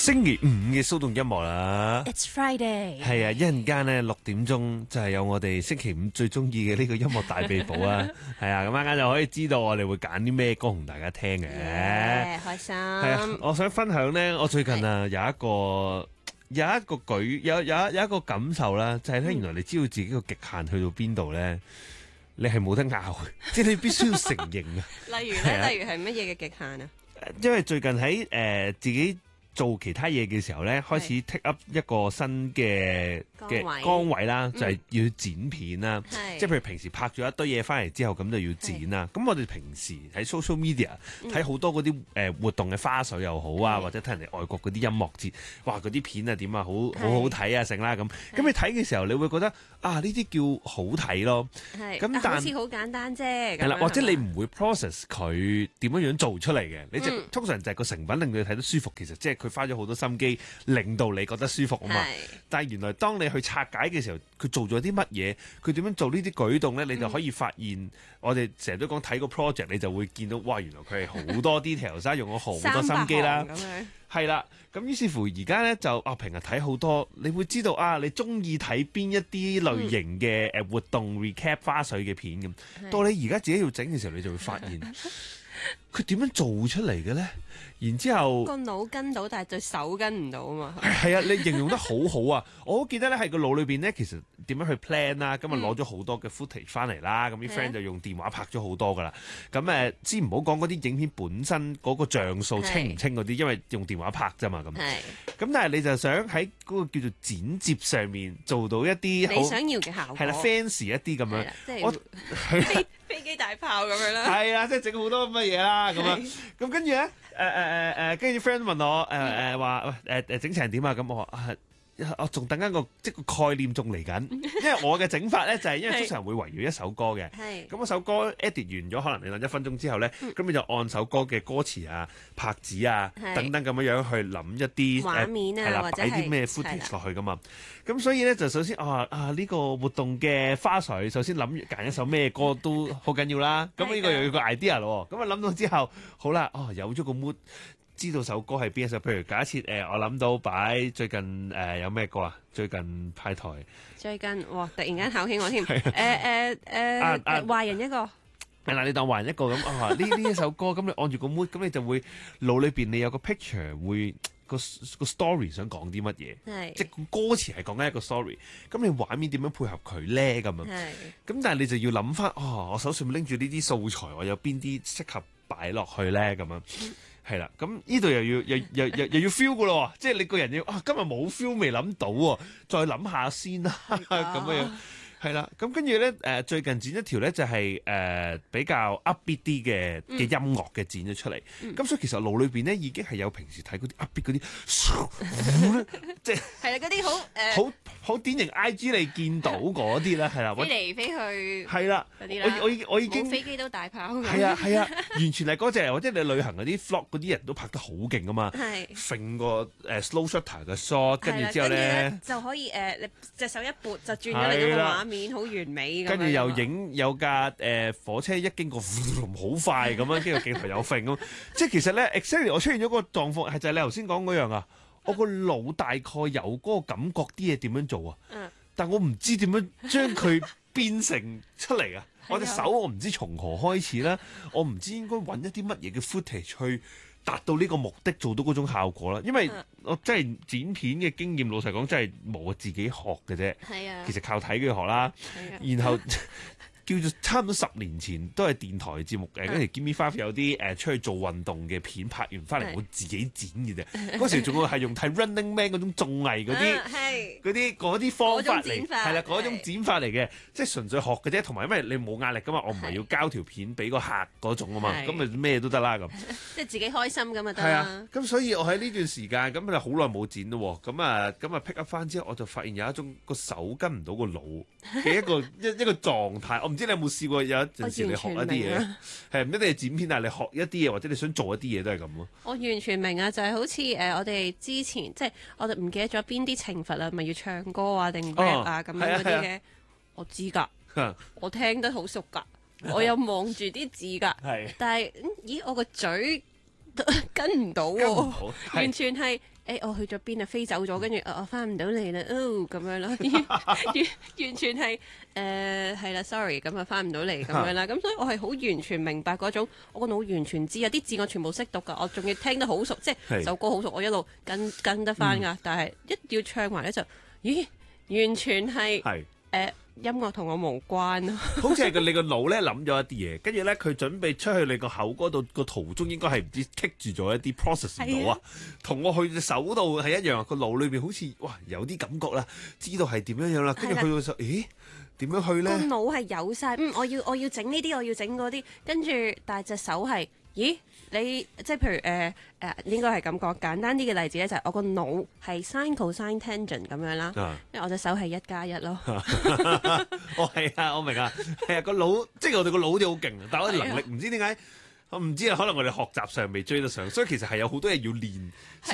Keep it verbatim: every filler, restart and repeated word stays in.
星期五嘅騷動音樂啦 It's Friday。 係啊，一陣間咧六點鐘就係有我哋星期五最中意嘅呢個音樂大秘寶啊，係啊，咁啱啱就可以知道我哋會揀啲咩歌同大家聽嘅。 Yeah，開心。 係啊，我想分享咧，我最近啊有一個有一個舉有有有一個感受啦，就係咧，原來你知道自己個極限去到邊度咧，你係冇得拗，即係你必須要承認啊。 例如咧，例如係乜嘢嘅極限啊？ 因為最近喺誒、呃、自己做其他嘢嘅時候咧，開始 take up 一個新嘅嘅崗位啦，就係、是、要剪片啦。嗯、即係譬如平時拍咗一堆嘢翻嚟之後，咁就要剪啦。咁我哋平時喺 social media 睇好多嗰啲誒活動嘅花絮又好啊，或者睇人哋外國嗰啲音樂節，哇嗰啲片啊點啊，好好好睇啊成啦咁。咁你睇嘅時候，你會覺得啊呢啲叫好睇咯。咁但好似好簡單啫。 係啦，或者你唔會 process 佢點樣樣做出嚟嘅，你就、嗯、通常就係個成品令到你睇得舒服。其實即係佢花咗好多心機，令到你覺得舒服啊嘛。但係原來當你去拆解嘅時候，佢做咗啲乜嘢，佢點樣做呢啲舉動咧，你就可以發現，嗯、我哋成日都講睇個 project，你就會見到，哇！原來佢係好多 details 用咗好多心機啦。係啦，咁於是乎而家咧就啊，平日睇好多，你會知道啊，你中意睇邊一啲類型嘅誒活動 recap 花絮嘅片咁。嗯、到你而家自己要整嘅時候，你就會發現佢點樣做出嚟嘅咧？然之後個腦跟到，但係對手跟唔到啊嘛。 係啊，你形容得好好啊！我好記得咧，喺個腦裏邊咧，其實點樣去 plan 啦，咁啊攞咗好多嘅 footage 翻嚟啦，咁啲 friend 就用電話拍咗好多噶啦。咁誒，先唔好講嗰啲影片本身嗰個像素清唔清嗰啲，因為用電話拍啫嘛咁。咁但係你就想喺嗰個叫做剪接上面做到一啲你想要嘅效果， 係啦 fancy 一啲咁樣。 即係飛飛機大炮咁樣啦。係啊，即係整好多乜嘢啦咁樣。咁跟住咧。誒誒誒誒，跟住 friend 問我誒誒話誒誒整成點啊？咁我話啊，我仲等緊個即個概念仲嚟緊，因為我嘅整法咧就係因為通常會圍繞一首歌嘅，咁嗰首歌 edit 完咗，可能你等一分鐘之後咧，咁你就按首歌嘅歌詞啊、拍子啊等等咁樣樣去諗一啲畫面啊，或者擺啲咩 footage 落去噶嘛。咁所以咧就首先啊啊呢個活動嘅花絮，首先諗揀一首咩歌都好緊要啦。咁呢個又要個 idea 咯。咁啊諗到之後，好啦，哦有咗個 mood。知道首歌係邊一首？譬如假設誒、呃，我諗到擺最近誒、呃、有咩歌啊？最近派台最近哇，突然間考起我添。誒誒誒，壞人一個係啦，你當壞人一個咁啊？呢呢一首歌咁，你按住個 mood，咁你就會腦裏邊你有個 picture，會個個 story 想講啲乜嘢？即係個歌詞係講緊一個 story。咁你畫面點樣配合佢咧？咁啊？咁但係你就要諗翻，哦，我手上拎住呢啲素材，我有邊啲適合擺落去咧？咁樣。係啦，咁呢度又要又又又又要 feel 噶咯，即係你個人要啊，今日冇 feel 未諗到喎，再諗下先啦，咁樣係啦。咁跟住咧誒，最近剪一條咧就係、是、誒、呃、比較 upbeat 啲嘅嘅音樂嘅剪咗出嚟。咁、嗯、所以其實腦裏邊咧已經係有平時睇嗰啲 upbeat 嗰啲，即係係啦嗰啲好誒好好典型 I G 你見到嗰啲啦，係啦， 飛嚟飛去係啦，我我已我已經飛機都大炮， 係啊係啊，完全係嗰隻，或者你旅行嗰啲 vlog 嗰啲人都拍得好勁啊嘛，揈個誒 slow shutter 嘅 shot， 跟住之後咧就可以誒，你隻手一撥就轉咗你個畫面，好完美。 跟住又影有架誒火車一經過，好快咁樣，跟住鏡頭又揈咁，即係其實咧 exactly 我出現咗個狀況係就係你頭先講嗰樣啊。我個腦大概有嗰個感覺，啲嘢點樣做啊？嗯、但我唔知點樣將佢變成出嚟啊！我隻手我唔知從何開始啦，我唔知應該揾一啲乜嘢嘅 footage 去達到呢個目的，做到嗰種效果啦。因為我真係剪片嘅經驗，老實講真係冇自己學嘅啫。係啊，其實靠睇佢學啦。係啊，然後。叫做差唔多十年前都係電台節目嘅，跟住 Gimme Five 有啲誒、呃、出去做運動嘅片拍完翻嚟，我自己剪嘅啫。嗰時仲要係用睇 Running Man 嗰種綜藝嗰啲嗰啲嗰啲方法嚟，係啦嗰種剪法嚟嘅，即係純粹學嘅啫。同埋因為你冇壓力噶嘛，我唔係要交條片俾個客嗰種啊嘛，咁咪咩都得啦咁。 即係自己開心咁就得啦。係啊， 咁所以我喺呢段時間咁就好耐冇剪咯。咁啊咁啊 pick up 翻之後，我就發現有一種個手跟唔到個腦嘅一個一一個狀態。我唔知你有冇試過有一陣時你學一啲嘢，係唔一定係剪片，但係你學一啲嘢或者你想做一啲嘢都係咁咯。我完全明啊，就係、是、好似誒、呃、我哋之前即係我哋唔記得咗邊啲懲罰啦，咪要唱歌啊定 rap 啊咁、哦、樣嗰啲嘅，我知㗎，我聽得好熟㗎，我有望住啲字㗎，但係咦我個嘴跟唔到跟唔喎， 到， 完係全係。誒、我去咗邊啊？飛走咗，跟住我我翻唔到嚟啦，哦咁樣咯，完完全係誒係啦，sorry，咁啊翻唔到嚟咁樣啦，咁所以我係好完全明白嗰種，我個腦完全知啊，啲字我全部識讀噶，我仲要聽得好熟，即係係首歌好熟，我一路跟跟得翻噶，但係一要唱埋咧就，咦，完全係係。 誒音樂同我無關咯， 好似係個你個腦咧諗咗一啲嘢，跟住咧佢準備出去你個口嗰度個途中應該係唔知棘住咗一啲 process 唔到啊，同我去隻手度係一樣啊，個腦裏邊好似哇有啲感覺啦，知道係點樣樣啦，跟住去到手，咦點樣去個咧？ 腦係有晒，嗯，我要我要整呢啲，我要整嗰啲，跟住但係隻手係，咦？你即係譬如誒誒、呃呃，應該係咁講。簡單啲嘅例子咧，就係我個腦係 sin cosine tangent 咁樣啦， 啊因為我隻手係一加一咯。 哦係啊，我明啊，係啊個腦，即係我哋個腦好似好勁，但係我哋能力唔知點解，我唔知啊，可能我哋學習上未追得上，所以其實係有好多嘢要練。